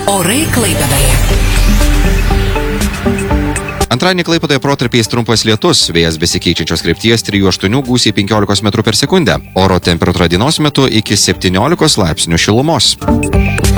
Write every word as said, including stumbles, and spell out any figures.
Orai Klaipėdoje. Antradienį Klaipėdoje protarpiais trumpas lietus, vėjas besikeičiančios krypties trijų aštuonių gūsiai penkiolikos metrų per sekundę. Oro temperatūra dienos metu iki septyniolikos laipsnių šilumos.